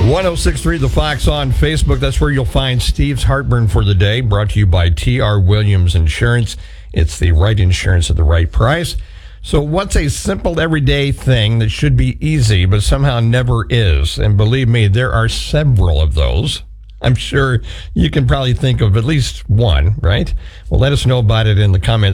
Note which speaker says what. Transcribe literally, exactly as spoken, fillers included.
Speaker 1: one oh six point three The Fox on Facebook. That's where you'll find Steve's Heartburn for the day, brought to you by T R. Williams Insurance. It's the right insurance at the right price. So what's a simple everyday thing that should be easy but somehow never is? And believe me, there are several of those. I'm sure you can probably think of at least one, right? Well, let us know about it in the comments